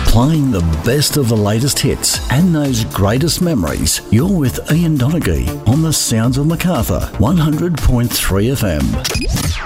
Playing the best of the latest hits and those greatest memories. You're with Ian Donaghy on the Sounds of Macarthur, 100.3 FM.